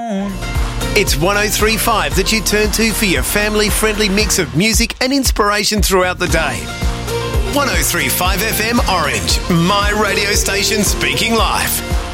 on. It's 103.5 that you turn to for your family-friendly mix of music and inspiration throughout the day. 103.5 FM Orange, my radio station speaking live.